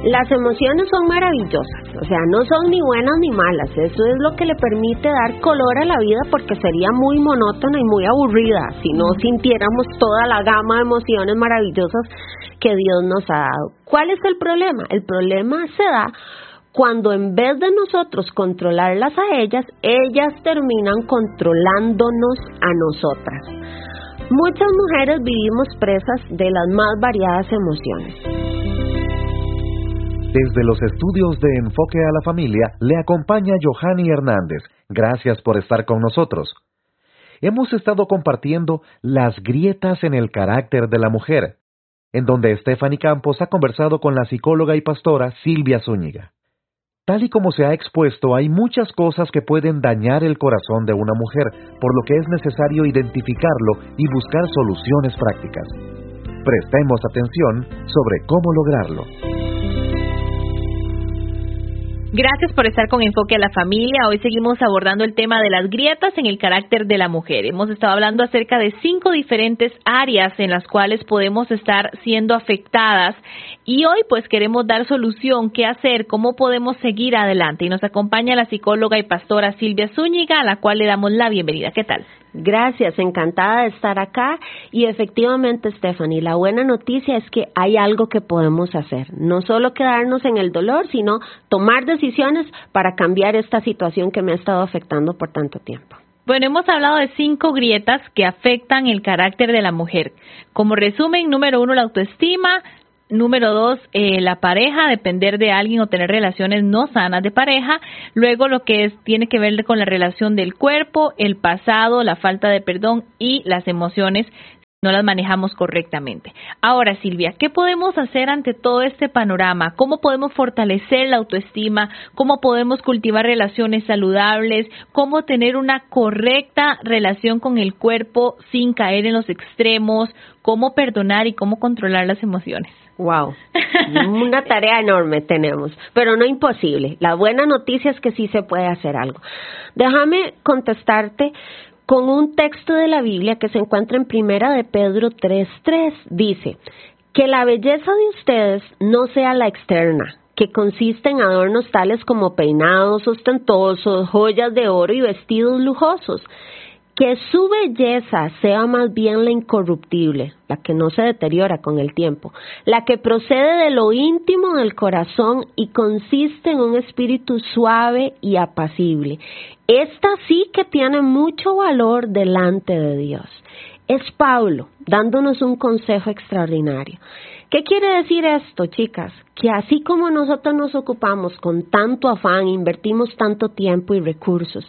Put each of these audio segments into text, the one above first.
Las emociones son maravillosas, o sea, no son ni buenas ni malas. Eso es lo que le permite dar color a la vida, porque sería muy monótona y muy aburrida si no sintiéramos toda la gama de emociones maravillosas que Dios nos ha dado. ¿Cuál es el problema? El problema se da cuando en vez de nosotros controlarlas a ellas terminan controlándonos a nosotras. Muchas mujeres vivimos presas de las más variadas emociones. Desde los estudios de Enfoque a la Familia, le acompaña Johanny Hernández. Gracias por estar con nosotros. Hemos estado compartiendo las grietas en el carácter de la mujer, en donde Stephanie Campos ha conversado con la psicóloga y pastora Silvia Zúñiga. Tal y como se ha expuesto, hay muchas cosas que pueden dañar el corazón de una mujer, por lo que es necesario identificarlo y buscar soluciones prácticas. Prestemos atención sobre cómo lograrlo. Gracias por estar con Enfoque a la Familia. Hoy seguimos abordando el tema de las grietas en el carácter de la mujer. Hemos estado hablando acerca de 5 diferentes áreas en las cuales podemos estar siendo afectadas y hoy pues queremos dar solución, qué hacer, cómo podemos seguir adelante. Y nos acompaña la psicóloga y pastora Silvia Zúñiga, a la cual le damos la bienvenida. ¿Qué tal? Gracias, encantada de estar acá. Y efectivamente, Stephanie, la buena noticia es que hay algo que podemos hacer. No solo quedarnos en el dolor, sino tomar decisiones para cambiar esta situación que me ha estado afectando por tanto tiempo. Bueno, hemos hablado de 5 grietas que afectan el carácter de la mujer. Como resumen, número 1, la autoestima. Número 2, la pareja, depender de alguien o tener relaciones no sanas de pareja. Luego lo que tiene que ver con la relación del cuerpo, el pasado, la falta de perdón y las emociones no las manejamos correctamente. Ahora, Silvia, ¿qué podemos hacer ante todo este panorama? ¿Cómo podemos fortalecer la autoestima? ¿Cómo podemos cultivar relaciones saludables? ¿Cómo tener una correcta relación con el cuerpo sin caer en los extremos? ¿Cómo perdonar y cómo controlar las emociones? Wow, una tarea enorme tenemos, pero no imposible. La buena noticia es que sí se puede hacer algo. Déjame contestarte con un texto de la Biblia que se encuentra en Primera de Pedro 3:3. Dice, que la belleza de ustedes no sea la externa, que consiste en adornos tales como peinados ostentosos, joyas de oro y vestidos lujosos. Que su belleza sea más bien la incorruptible, la que no se deteriora con el tiempo, la que procede de lo íntimo del corazón y consiste en un espíritu suave y apacible. Esta sí que tiene mucho valor delante de Dios. Es Pablo dándonos un consejo extraordinario. ¿Qué quiere decir esto, chicas? Que así como nosotros nos ocupamos con tanto afán, invertimos tanto tiempo y recursos,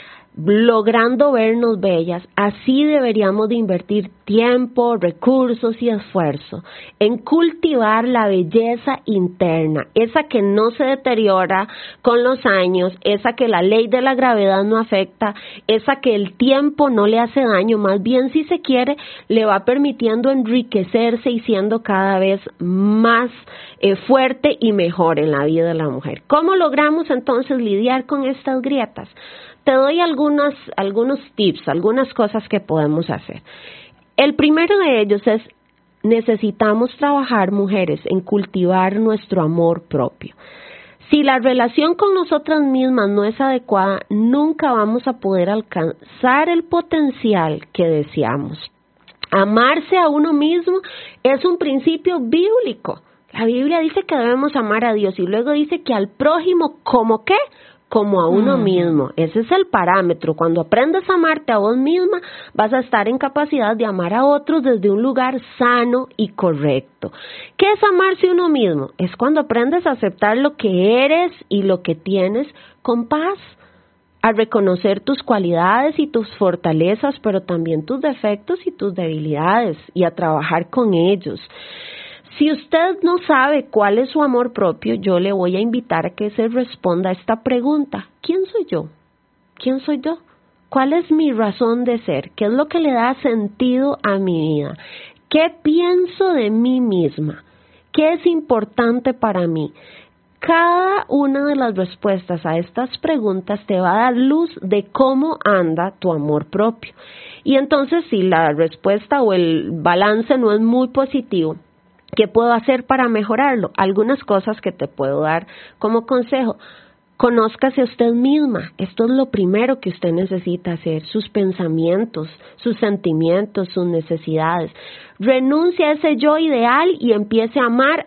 logrando vernos bellas, así deberíamos de invertir tiempo, recursos y esfuerzo en cultivar la belleza interna, esa que no se deteriora con los años, esa que la ley de la gravedad no afecta, esa que el tiempo no le hace daño, más bien si se quiere le va permitiendo enriquecerse y siendo cada vez más fuerte y mejor en la vida de la mujer. ¿Cómo logramos entonces lidiar con estas grietas? Te doy algunos tips, algunas cosas que podemos hacer. El primero de ellos es, necesitamos trabajar, mujeres, en cultivar nuestro amor propio. Si la relación con nosotras mismas no es adecuada, nunca vamos a poder alcanzar el potencial que deseamos. Amarse a uno mismo es un principio bíblico. La Biblia dice que debemos amar a Dios y luego dice que al prójimo, ¿cómo qué? Como a uno mismo. Ese es el parámetro. Cuando aprendes a amarte a vos misma, vas a estar en capacidad de amar a otros desde un lugar sano y correcto. ¿Qué es amarse a uno mismo? Es cuando aprendes a aceptar lo que eres y lo que tienes con paz, a reconocer tus cualidades y tus fortalezas, pero también tus defectos y tus debilidades, y a trabajar con ellos. Si usted no sabe cuál es su amor propio, yo le voy a invitar a que se responda a esta pregunta. ¿Quién soy yo? ¿Quién soy yo? ¿Cuál es mi razón de ser? ¿Qué es lo que le da sentido a mi vida? ¿Qué pienso de mí misma? ¿Qué es importante para mí? Cada una de las respuestas a estas preguntas te va a dar luz de cómo anda tu amor propio. Y entonces, si la respuesta o el balance no es muy positivo, ¿Qué puedo hacer para mejorarlo? Algunas cosas que te puedo dar como consejo. Conózcase a usted misma. Esto es lo primero que usted necesita hacer. Sus pensamientos, sus sentimientos, sus necesidades. Renuncie a ese yo ideal y empiece a amar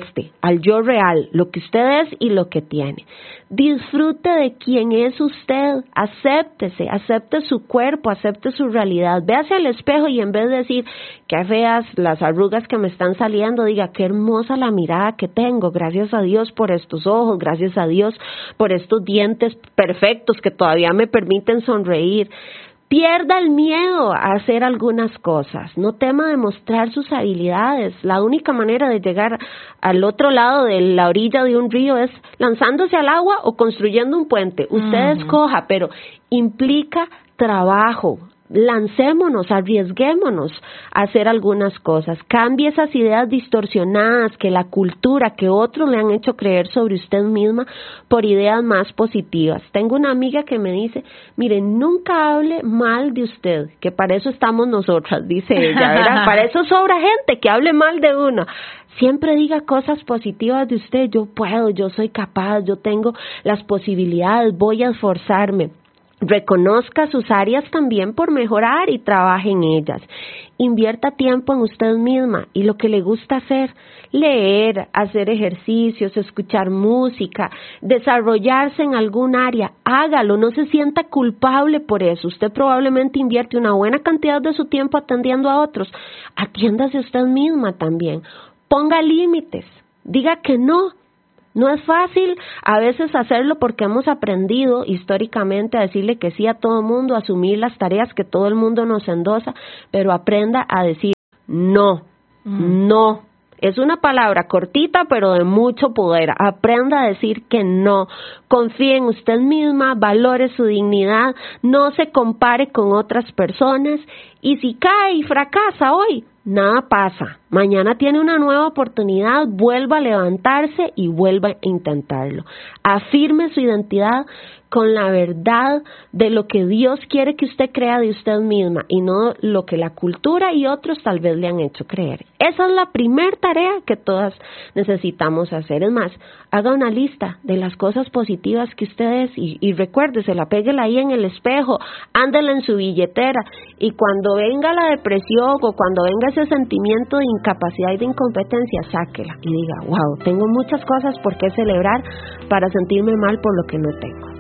al yo real, lo que usted es y lo que tiene. Disfrute de quién es usted, acéptese, acepte su cuerpo, acepte su realidad. Véase al espejo y en vez de decir, qué feas las arrugas que me están saliendo, diga, qué hermosa la mirada que tengo, gracias a Dios por estos ojos, gracias a Dios por estos dientes perfectos que todavía me permiten sonreír. Pierda el miedo a hacer algunas cosas, no tema demostrar sus habilidades. La única manera de llegar al otro lado de la orilla de un río es lanzándose al agua o construyendo un puente. Usted escoja, pero implica trabajo. Lancémonos, arriesguémonos a hacer algunas cosas. Cambie esas ideas distorsionadas que la cultura, que otros le han hecho creer sobre usted misma por ideas más positivas. Tengo una amiga que me dice, mire, nunca hable mal de usted, que para eso estamos nosotras, dice ella, ¿verdad? Para eso sobra gente que hable mal de uno. Siempre diga cosas positivas de usted. Yo puedo, yo soy capaz, yo tengo las posibilidades, voy a esforzarme. Reconozca sus áreas también por mejorar y trabaje en ellas. Invierta tiempo en usted misma y lo que le gusta hacer, leer, hacer ejercicios, escuchar música, desarrollarse en algún área, hágalo, no se sienta culpable por eso. Usted probablemente invierte una buena cantidad de su tiempo atendiendo a otros. Atiéndase usted misma también. Ponga límites, diga que no. No es fácil a veces hacerlo porque hemos aprendido históricamente a decirle que sí a todo el mundo, a asumir las tareas que todo el mundo nos endosa, pero aprenda a decir no, no. Es una palabra cortita pero de mucho poder. Aprenda a decir que no. Confíe en usted misma, valore su dignidad, no se compare con otras personas y si cae y fracasa hoy, nada pasa. Mañana tiene una nueva oportunidad, vuelva a levantarse y vuelva a intentarlo. Afirme su identidad con la verdad de lo que Dios quiere que usted crea de usted misma y no lo que la cultura y otros tal vez le han hecho creer. Esa es la primera tarea que todas necesitamos hacer. Es más, haga una lista de las cosas positivas que usted es y recuérdesela, péguela ahí en el espejo, ándela en su billetera y cuando venga la depresión o cuando venga ese sentimiento de incapacidad y de incompetencia, sáquela y diga, wow, tengo muchas cosas por qué celebrar para sentirme mal por lo que no tengo.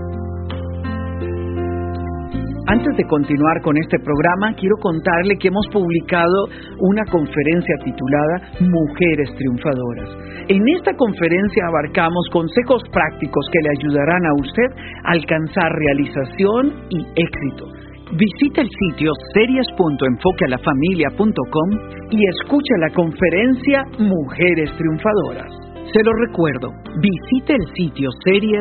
Antes de continuar con este programa, quiero contarle que hemos publicado una conferencia titulada Mujeres Triunfadoras. En esta conferencia abarcamos consejos prácticos que le ayudarán a usted a alcanzar realización y éxito. Visita el sitio series.enfoquealafamilia.com y escucha la conferencia Mujeres Triunfadoras. Se lo recuerdo, visite el sitio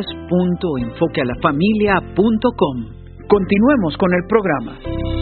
series.enfoquealafamilia.com. Continuemos con el programa.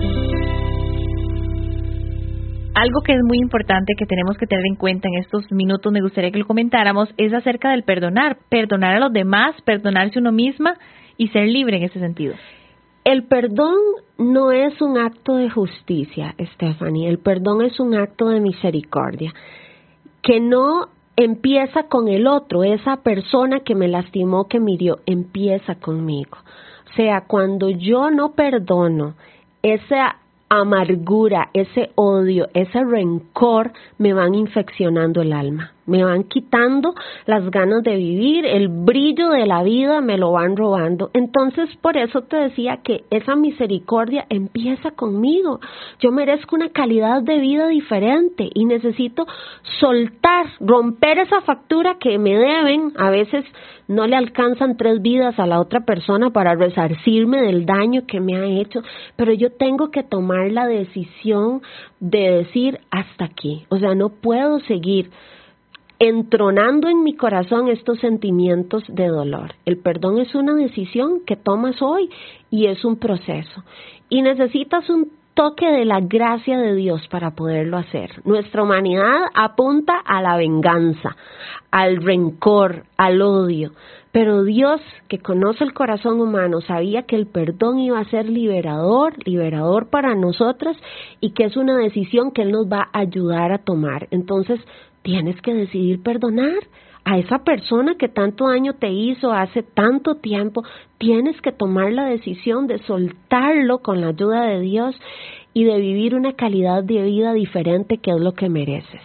Algo que es muy importante que tenemos que tener en cuenta en estos minutos, me gustaría que lo comentáramos, es acerca del perdonar. Perdonar a los demás, perdonarse uno misma y ser libre en ese sentido. El perdón no es un acto de justicia, Stephanie. El perdón es un acto de misericordia que no empieza con el otro, esa persona que me lastimó, que me hirió, empieza conmigo. O sea, cuando yo no perdono, esa amargura, ese odio, ese rencor me van infeccionando el alma, me van quitando las ganas de vivir, el brillo de la vida me lo van robando. Entonces, por eso te decía que esa misericordia empieza conmigo. Yo merezco una calidad de vida diferente y necesito soltar, romper esa factura que me deben. A veces no le alcanzan 3 vidas a la otra persona para resarcirme del daño que me ha hecho, pero yo tengo que tomar la decisión de decir hasta aquí. O sea, no puedo seguir entronando en mi corazón estos sentimientos de dolor. El perdón es una decisión que tomas hoy y es un proceso. Y necesitas un toque de la gracia de Dios para poderlo hacer. Nuestra humanidad apunta a la venganza, al rencor, al odio. Pero Dios, que conoce el corazón humano, sabía que el perdón iba a ser liberador para nosotras y que es una decisión que Él nos va a ayudar a tomar. Entonces, tienes que decidir perdonar a esa persona que tanto daño te hizo hace tanto tiempo. Tienes que tomar la decisión de soltarlo con la ayuda de Dios y de vivir una calidad de vida diferente, que es lo que mereces.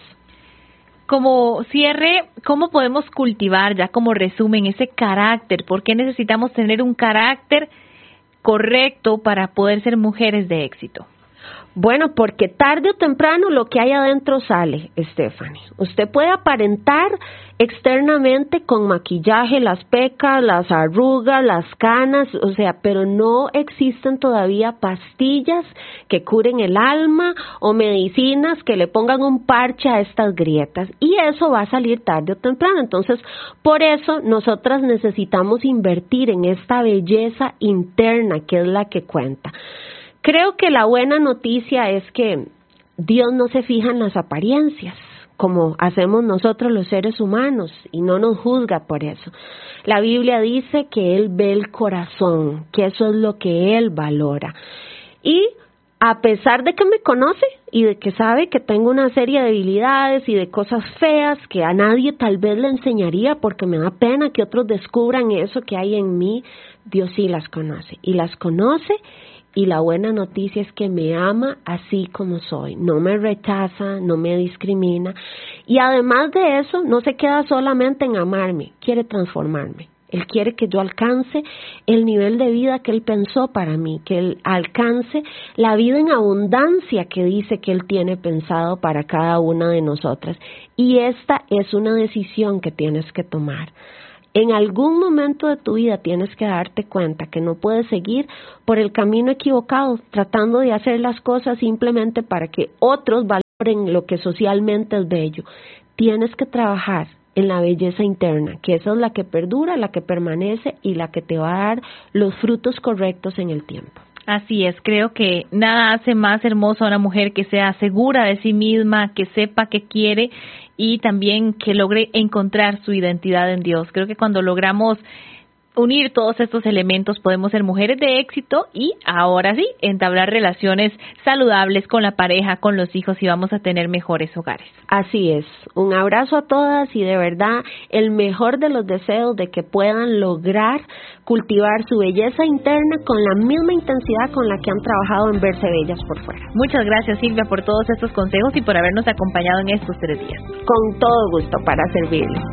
Como cierre, ¿cómo podemos cultivar, ya como resumen, ese carácter? ¿Por qué necesitamos tener un carácter correcto para poder ser mujeres de éxito? Bueno, porque tarde o temprano lo que hay adentro sale, Stephanie. Usted puede aparentar externamente con maquillaje las pecas, las arrugas, las canas, pero no existen todavía pastillas que curen el alma o medicinas que le pongan un parche a estas grietas, y eso va a salir tarde o temprano. Entonces, por eso nosotras necesitamos invertir en esta belleza interna, que es la que cuenta. Creo que la buena noticia es que Dios no se fija en las apariencias, como hacemos nosotros los seres humanos, y no nos juzga por eso. La Biblia dice que Él ve el corazón, que eso es lo que Él valora. Y a pesar de que me conoce y de que sabe que tengo una serie de debilidades y de cosas feas que a nadie tal vez le enseñaría porque me da pena que otros descubran eso que hay en mí, Dios sí las conoce, y las conoce. Y la buena noticia es que me ama así como soy, no me rechaza, no me discrimina, y además de eso no se queda solamente en amarme, quiere transformarme. Él quiere que yo alcance el nivel de vida que Él pensó para mí, que Él alcance la vida en abundancia que dice que Él tiene pensado para cada una de nosotras. Y esta es una decisión que tienes que tomar. En algún momento de tu vida tienes que darte cuenta que no puedes seguir por el camino equivocado, tratando de hacer las cosas simplemente para que otros valoren lo que socialmente es bello. Tienes que trabajar en la belleza interna, que esa es la que perdura, la que permanece y la que te va a dar los frutos correctos en el tiempo. Así es, creo que nada hace más hermosa a una mujer que sea segura de sí misma, que sepa qué quiere y también que logre encontrar su identidad en Dios. Creo que cuando logramos unir todos estos elementos podemos ser mujeres de éxito y ahora sí, entablar relaciones saludables con la pareja, con los hijos, y vamos a tener mejores hogares. Así es. Un abrazo a todas y de verdad el mejor de los deseos de que puedan lograr cultivar su belleza interna con la misma intensidad con la que han trabajado en verse bellas por fuera. Muchas gracias, Silvia, por todos estos consejos y por habernos acompañado en estos 3 días. Con todo gusto, para servirles.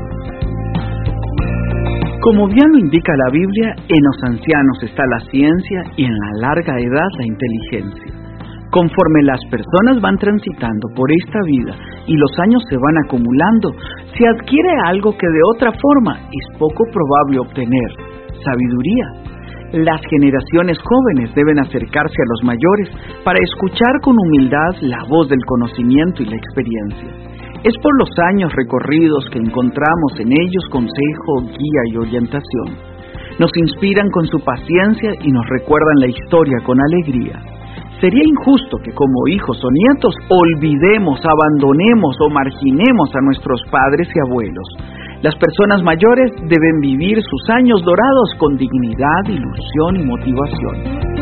Como bien lo indica la Biblia, en los ancianos está la ciencia y en la larga edad la inteligencia. Conforme las personas van transitando por esta vida y los años se van acumulando, se adquiere algo que de otra forma es poco probable obtener: sabiduría. Las generaciones jóvenes deben acercarse a los mayores para escuchar con humildad la voz del conocimiento y la experiencia. Es por los años recorridos que encontramos en ellos consejo, guía y orientación. Nos inspiran con su paciencia y nos recuerdan la historia con alegría. Sería injusto que como hijos o nietos olvidemos, abandonemos o marginemos a nuestros padres y abuelos. Las personas mayores deben vivir sus años dorados con dignidad, ilusión y motivación.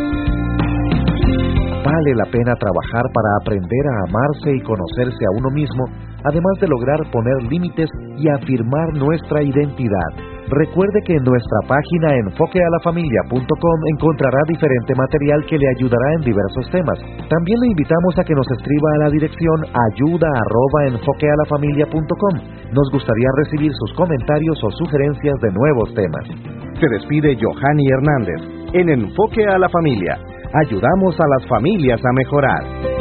Vale la pena trabajar para aprender a amarse y conocerse a uno mismo, además de lograr poner límites y afirmar nuestra identidad. Recuerde que en nuestra página enfoquealafamilia.com encontrará diferente material que le ayudará en diversos temas. También le invitamos a que nos escriba a la dirección ayuda@enfoquealafamilia.com. Nos gustaría recibir sus comentarios o sugerencias de nuevos temas. Se despide Johanny Hernández en Enfoque a la Familia. Ayudamos a las familias a mejorar.